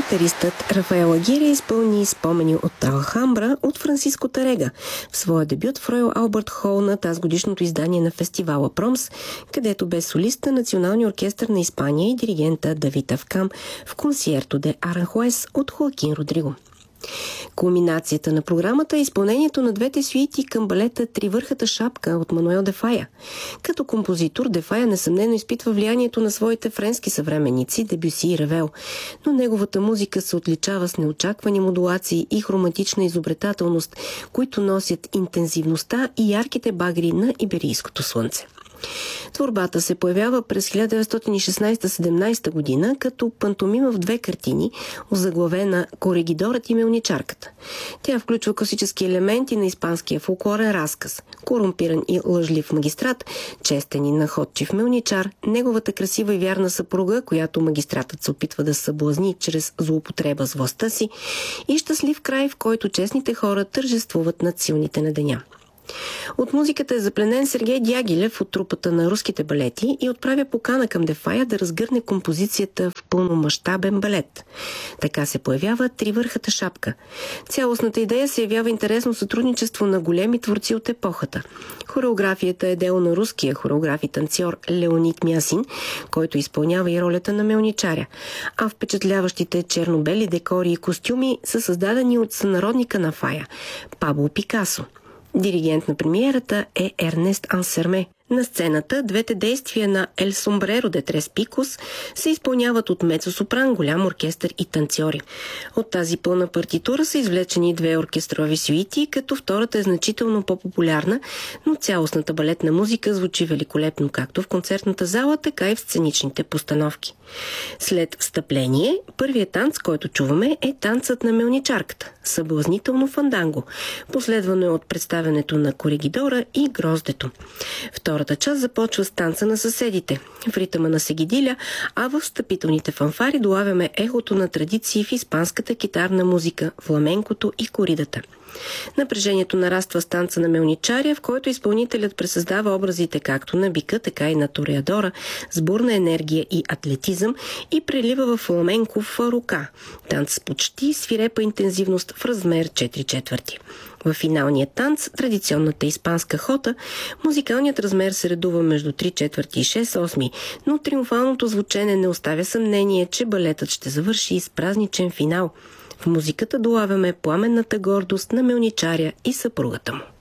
Китаристът Рафаел Агири изпълни спомени от Алхамбра от Франциско Тарега в своя дебют в Роял Албърт Хол на тазгодишното издание на фестивала Промс, където бе солист на Националния оркестър на Испания и диригента Давид Авкам в концерто де Аранхуес от Хоакин Родриго. Кулминацията на програмата е изпълнението на двете сюити към балета Тривърхата шапка от Мануел де Фая. Като композитор, де Фая несъмнено изпитва влиянието на своите френски съвременници Дебюси и Ревел, но неговата музика се отличава с неочаквани модулации и хроматична изобретателност, които носят интензивността и ярките багри на иберийското слънце. Творбата се появява през 1916-17 година като пантомима в две картини, озаглавена "Корегидорът и мелничарката". Тя включва класически елементи на испанския фолклорен разказ: корумпиран и лъжлив магистрат, честен и находчив мелничар, неговата красива и вярна съпруга, която магистратът се опитва да съблазни чрез злоупотреба с властта си, и щастлив край, в който честните хора тържествуват над силните на деня. От музиката е запленен Сергей Дягилев от трупата на руските балети и отправя покана към де Фая да разгърне композицията в пълномащабен балет. Така се появява Тривърхата шапка. Цялостната идея се явява интересно сътрудничество на големи творци от епохата. Хореографията е дело на руския хореограф и танцор Леонид Мясин, който изпълнява и ролята на мелничаря, а впечатляващите черно-бели декори и костюми са създадени от сънародника на Фая – Пабло Пикасо. Диригент на премиерата е Ернест Ансерме. На сцената двете действия на Ел Сомбреро де Трес Пикос се изпълняват от мецо-сопран, голям оркестър и танцори. От тази пълна партитура са извлечени две оркестрови сюити, като втората е значително по-популярна, но цялостната балетна музика звучи великолепно както в концертната зала, така и в сценичните постановки. След встъпление, първият танц, който чуваме, е танцът на мелничарката – съблазнително фанданго, последвано е от представянето на Корегидора и Гроздето. Втората част започва с танца на съседите, в ритъма на сегидиля, а в встъпителните фанфари долавяме ехото на традиции в испанската китарна музика, фламенкото и коридата. Напрежението нараства с танца на мелничаря, в който изпълнителят пресъздава образите както на бика, така и на тореадора, с бурна енергия и атлетизъм, и прелива в фламенков рука. Танц с почти свирепа интензивност в размер 4/4. В финалния танц, традиционната испанска хота, музикалният размер се редува между 3/4 и 6/8, но триумфалното звучене не оставя съмнение, че балетът ще завърши с празничен финал. В музиката долавяме пламенната гордост на мелничаря и съпругата му.